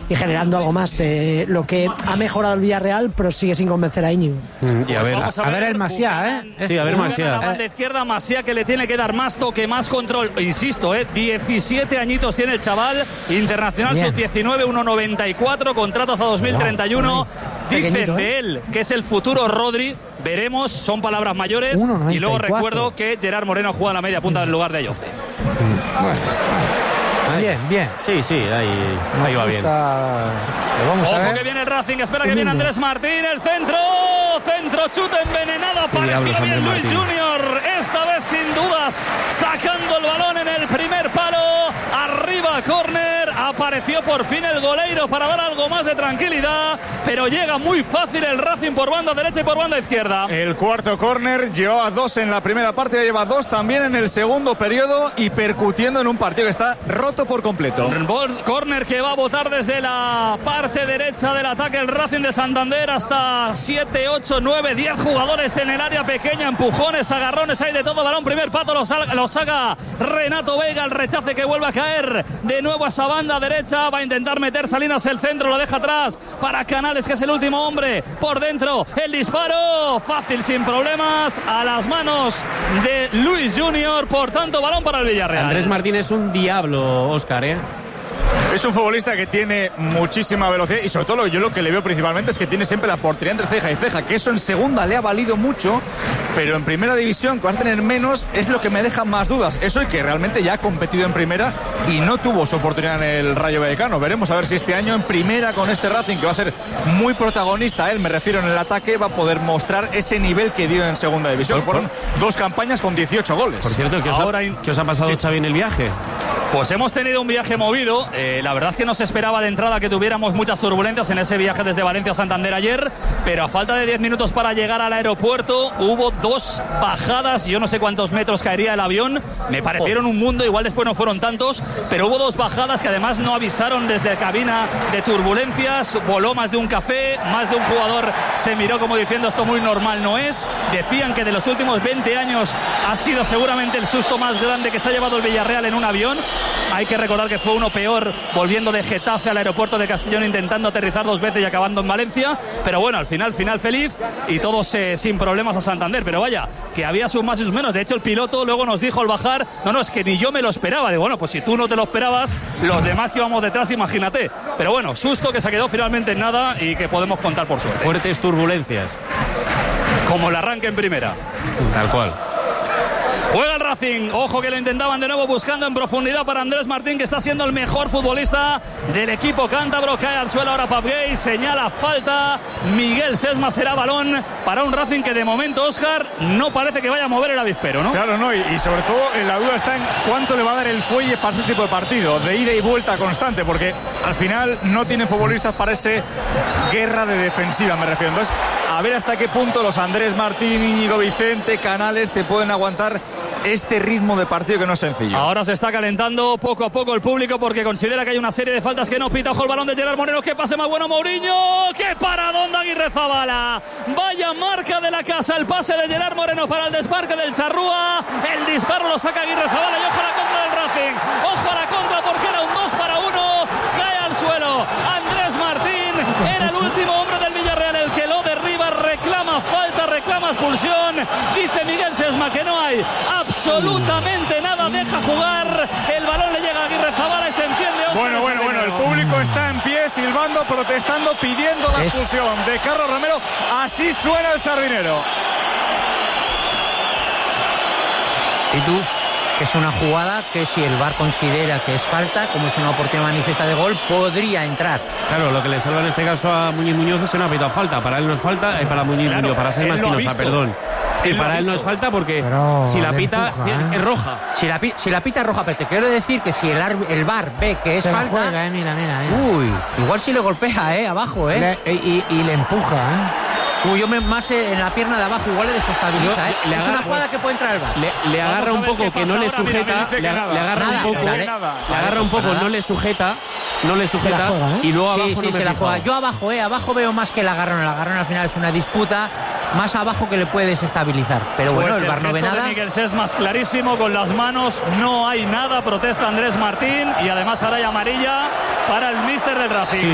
y generando algo más. Lo que ha mejorado el Villarreal, pero sigue sin convencer a Íñigo. Y a ver el Masia, ¿eh? Sí, a ver Masia. La banda izquierda, Masia, que le tiene que dar más toque, más control. Insisto, 17 añitos tiene el chaval, internacional sub-19, 1,94, contrato hasta 2031. Dicen de él que es el futuro Rodri. Veremos, son palabras mayores. 1,94. Y luego recuerdo que Gerard Moreno juega a la media punta en lugar de Ayoce. Bien. Sí, ahí va bien. Vamos a ver. Ojo que viene el Racing, espera que viene Andrés Martín, el centro, chute envenenado, apareció bien Luis Junior, esta vez sin dudas, sacando el balón en el primer palo, arriba córner, apareció por fin el goleiro para dar algo más de tranquilidad, pero llega muy fácil el Racing por banda derecha y por banda izquierda. El cuarto córner, llevaba 2 en la primera parte, ya lleva 2 también en el segundo periodo y percutiendo en un partido que está roto por completo. Córner que va a botar desde la parte derecha del ataque el Racing de Santander, hasta 7, 8, 9, 10 jugadores en el área pequeña, empujones, agarrones, hay de todo, balón, primer pato, lo saca Renato Veiga, el rechace que vuelve a caer de nuevo a esa banda derecha, va a intentar meter Salinas el centro, lo deja atrás para Canales, que es el último hombre, por dentro, el disparo, fácil, sin problemas, a las manos de Luis Junior, por tanto, balón para el Villarreal. Andrés Martín es un diablo, Óscar, Es un futbolista que tiene muchísima velocidad y sobre todo yo lo que le veo principalmente es que tiene siempre la portería entre ceja y ceja, que eso en segunda le ha valido mucho, pero en primera división, que vas a tener menos, es lo que me deja más dudas. Eso y que realmente ya ha competido en primera y no tuvo su oportunidad en el Rayo Vallecano. Veremos a ver si este año en primera con este Racing, que va a ser muy protagonista, me refiero en el ataque, va a poder mostrar ese nivel que dio en segunda división. Fueron 2 campañas con 18 goles. Por cierto, ¿qué os ha pasado, Xavi, en el viaje? Pues hemos tenido un viaje movido. La verdad es que no se esperaba de entrada que tuviéramos muchas turbulencias en ese viaje desde Valencia a Santander ayer, pero a falta de 10 minutos para llegar al aeropuerto hubo 2 bajadas. Yo no sé cuántos metros caería el avión, me parecieron un mundo, igual después no fueron tantos, pero hubo 2 bajadas que además no avisaron desde cabina de turbulencias. Voló más de un café, más de un jugador se miró como diciendo esto muy normal no es. Decían que de los últimos 20 años ha sido seguramente el susto más grande que se ha llevado el Villarreal en un avión. Hay que recordar que fue uno peor volviendo de Getafe al aeropuerto de Castellón, intentando aterrizar 2 veces y acabando en Valencia, pero bueno, al final feliz y todos sin problemas a Santander. Pero vaya, que había sus más y sus menos. De hecho el piloto luego nos dijo al bajar, no, es que ni yo me lo esperaba. Digo, bueno, pues si tú no te lo esperabas, los demás que íbamos detrás, imagínate. Pero bueno, susto que se quedó finalmente en nada y que podemos contar por suerte. Fuertes turbulencias, como el arranque en primera, tal cual. Juega el Racing, ojo que lo intentaban de nuevo buscando en profundidad para Andrés Martín, que está siendo el mejor futbolista del equipo cántabro. Cae al suelo ahora Pap Gay, señala falta Miguel Sesma, será balón para un Racing que de momento, Óscar, no parece que vaya a mover el avispero, ¿no? Claro, no, y sobre todo la duda está en cuánto le va a dar el fuelle para ese tipo de partido, de ida y vuelta constante, porque al final no tienen futbolistas para ese guerra de defensiva, me refiero. Entonces, a ver hasta qué punto los Andrés Martín, Íñigo Vicente, Canales te pueden aguantar este ritmo de partido que no es sencillo. Ahora se está calentando poco a poco el público porque considera que hay una serie de faltas que no pita. Ojo el balón de Gerard Moreno, que pase más bueno Mourinho, qué paradón de Aguirrezabala, vaya marca de la casa, el pase de Gerard Moreno para el desmarque del Charrúa, el disparo lo saca Aguirrezabala y ojo a la contra del Racing, ojo a la contra porque era un 2-1, cae al suelo Andrés Martín, era el último hombre del Villarreal el que lo derriba, reclama falta, reclama expulsión, dice Miguel Sesma que no hay absolutamente nada, deja jugar, el balón le llega a Aguirrezabala y se enciende. Bueno, el público está en pie, silbando, protestando, pidiendo la expulsión de Carlos Romero, así suena el Sardinero. ¿Y tú? Es una jugada que si el VAR considera que es falta, como es una oportunidad manifiesta de gol, podría entrar. Claro, lo que le salva en este caso a Muñiz Muñoz es una pitado falta. Para él no es falta, para Muñiz Muñoz, para Saimas Espinosa, perdón. Para él no es falta porque pero si la pita empuja, es roja. Si la pita es roja, pero te quiero decir que si el VAR ve que es se falta... Juega, mira. Uy, igual si le golpea, abajo, y le empuja, Uy, yo más en la pierna de abajo igual le desestabiliza, es una jugada que puede entrar al VAR. Le agarra un poco que no le sujeta, le agarra un poco, le agarra un poco, no le sujeta, y luego abajo no me juega. Yo abajo veo más que el agarrón al final es una disputa más abajo que le puede desestabilizar, pero bueno, el VAR no ve nada. De Miguel Sesmas clarísimo con las manos, no hay nada, protesta Andrés Martín y además ahora hay amarilla para el míster del Racing.